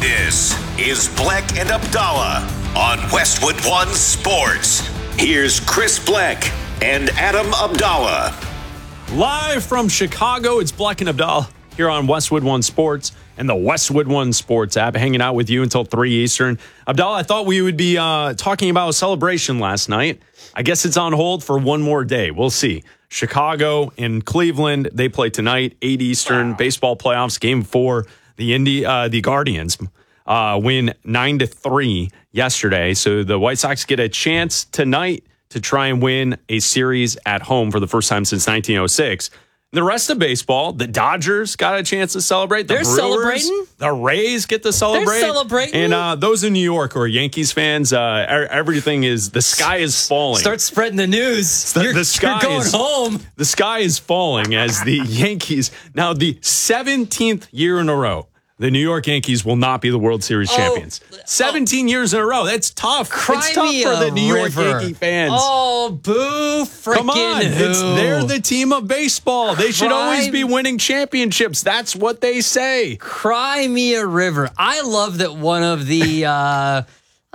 This is Bleck and Abdallah on Westwood One Sports. Here's Chris Bleck and Adam Abdallah. Live from Chicago, it's Bleck and Abdallah here on Westwood One Sports and the Westwood One Sports app, hanging out with you until 3 Eastern. Abdallah, I thought we would be talking about a celebration last night. I guess it's on hold for one more day. We'll see. Chicago and Cleveland, they play tonight, 8 Eastern, baseball playoffs, Game 4. The Guardians win 9-3 yesterday. So the White Sox get a chance tonight to try and win a series at home for the first time since 1906. The rest of baseball, the Dodgers got a chance to celebrate. They're celebrating. The Rays get to celebrate. They're celebrating. And those in New York who are Yankees fans, everything is, the sky is falling. Start spreading the news. You're going home. The sky is falling as the Yankees, now the 17th year in a row, the New York Yankees will not be the World Series champions. 17 years in a row. That's tough. It's tough for the New York Yankee fans. Oh, boo freaking Come on. They're the team of baseball. They should always be winning championships. That's what they say. Cry me a river. I love that one of the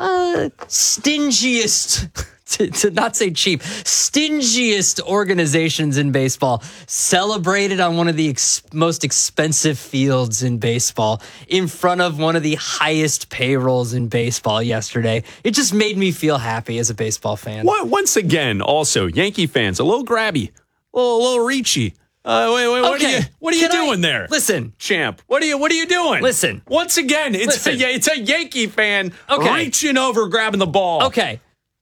stingiest... to not say cheap, stingiest organizations in baseball celebrated on one of the most expensive fields in baseball in front of one of the highest payrolls in baseball yesterday. It just made me feel happy as a baseball fan. Once again, also, Yankee fans, a little grabby, a little reachy. What are you doing there? Listen, champ. What are you doing? Listen. Once again, it's a Yankee fan reaching over, grabbing the ball. Okay.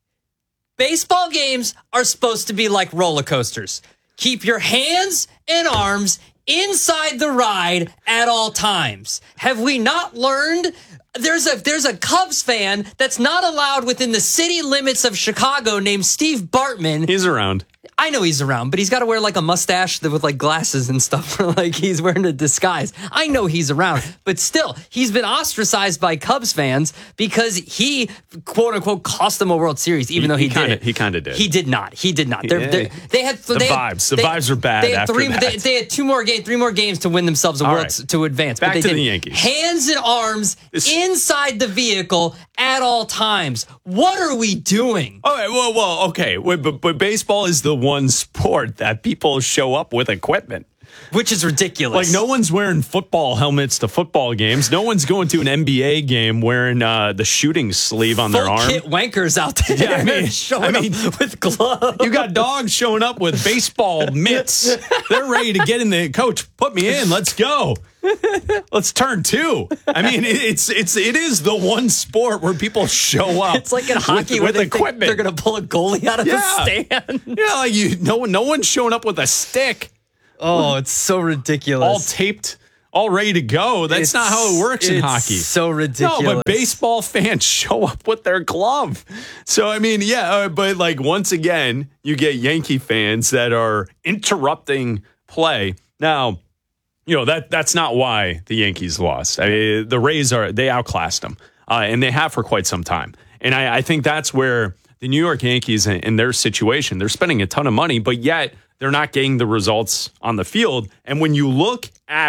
Baseball games are supposed to be like roller coasters. Keep your hands and arms inside the ride at all times. Have we not learned? There's a Cubs fan that's not allowed within the city limits of Chicago named Steve Bartman. He's around. I know he's around, but he's got to wear like a mustache with like glasses and stuff, like he's wearing a disguise. I know he's around, but still, he's been ostracized by Cubs fans because he, quote unquote, cost them a World Series, even though he did. He kind of did. He did not. They had the vibes are bad. They had three more games to win themselves a World to advance. Back to the Yankees. Hands and arms inside the vehicle at all times. What are we doing? All right, well, okay, but baseball is the one sport that people show up with equipment. Which is ridiculous. Like, no one's wearing football helmets to football games. No one's going to an NBA game wearing the shooting sleeve on their arm. Kit wankers out there. Yeah, I mean, with gloves. You got dogs showing up with baseball mitts. They're ready to get in the coach. Put me in. Let's go. Let's turn two. I mean, it is the one sport where people show up. It's like in hockey with equipment. They're going to pull a goalie out of the stand. Yeah, like no one's showing up with a stick. Oh, it's so ridiculous. All taped, all ready to go. That's not how it works in hockey. It's so ridiculous. No, but baseball fans show up with their glove. So, I mean, but like once again, you get Yankee fans that are interrupting play. Now, that's not why the Yankees lost. I mean, the Rays they outclassed them, and they have for quite some time. And I think that's where the New York Yankees in their situation, they're spending a ton of money, but yet they're not getting the results on the field. And when you look at